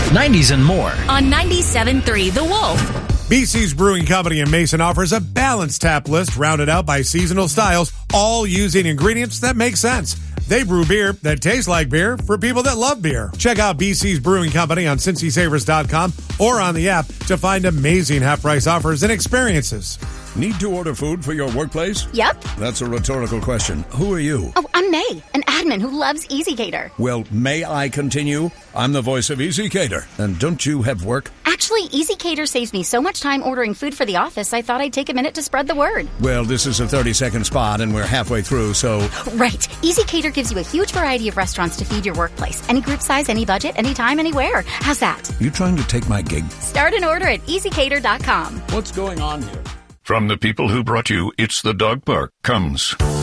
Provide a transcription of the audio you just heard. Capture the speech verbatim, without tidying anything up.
nineties and more. On ninety-seven point three The Wolf. B C's Brewing Company in Mason offers a balanced tap list rounded out by seasonal styles, all using ingredients that make sense. They brew beer that tastes like beer for people that love beer. Check out B C's Brewing Company on Cincy Savers dot com or on the app to find amazing half-price offers and experiences. Need to order food for your workplace? Yep. That's a rhetorical question. Who are you? Oh, I'm May, an admin who loves EasyCater. Well, may I continue? I'm the voice of EasyCater. And don't you have work? Actually, EasyCater saves me so much time ordering food for the office, I thought I'd take a minute to spread the word. Well, this is a thirty-second spot, and we're halfway through, so... Right. EasyCater gives you a huge variety of restaurants to feed your workplace. Any group size, any budget, anytime, anywhere. How's that? You trying to take my gig? Start an order at easy cater dot com. What's going on here? From the people who brought you It's the Dog Park comes...